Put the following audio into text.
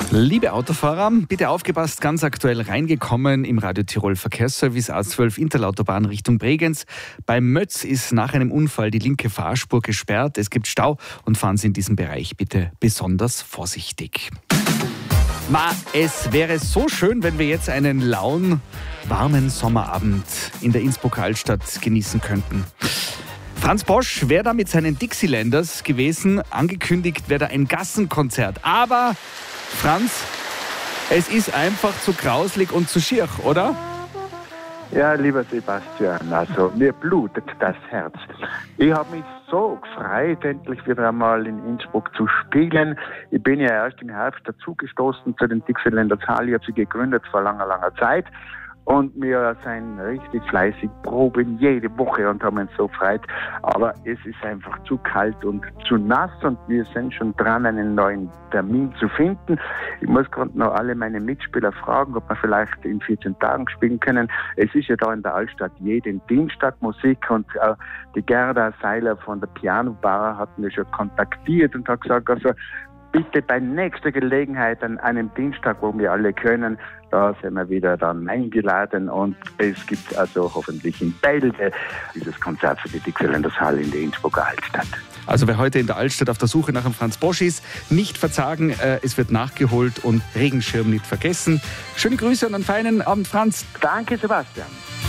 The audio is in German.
Liebe Autofahrer, bitte aufgepasst, ganz aktuell reingekommen im Radio Tirol Verkehrsservice A12 Interlautobahn Richtung Bregenz. Bei Mötz ist nach einem Unfall die linke Fahrspur gesperrt. Es gibt Stau und fahren Sie in diesem Bereich bitte besonders vorsichtig. Es wäre so schön, wenn wir jetzt einen lauen, warmen Sommerabend in der Innsbrucker Altstadt genießen könnten. Franz Bosch wäre da mit seinen Dixielanders gewesen. Angekündigt wäre da ein Gassenkonzert. Aber Franz, es ist einfach zu grauslig und zu schier, oder? Ja, lieber Sebastian, also mir blutet das Herz. Ich habe mich so gefreut, endlich wieder einmal in Innsbruck zu spielen. Ich bin ja erst im Herbst dazugestoßen zu den Dixielanders Hall. Ich habe sie gegründet vor langer, langer Zeit. Und wir sind richtig fleißig proben jede Woche und haben uns so gefreut. Aber es ist einfach zu kalt und zu nass und wir sind schon dran, einen neuen Termin zu finden. Ich muss gerade noch alle meine Mitspieler fragen, ob wir vielleicht in 14 Tagen spielen können. Es ist ja da in der Altstadt jeden Dienstag Musik und die Gerda Seiler von der Piano Bar hat mich schon kontaktiert und hat gesagt, also bitte bei nächster Gelegenheit an einem Dienstag, wo wir alle können, da sind wir wieder dann eingeladen und es gibt also hoffentlich in Bälde dieses Konzert für die Dixielanders Hall in der Innsbrucker Altstadt. Also wer heute in der Altstadt auf der Suche nach einem Franz Bosch ist, nicht verzagen, es wird nachgeholt und Regenschirm nicht vergessen. Schöne Grüße und einen feinen Abend, Franz. Danke, Sebastian.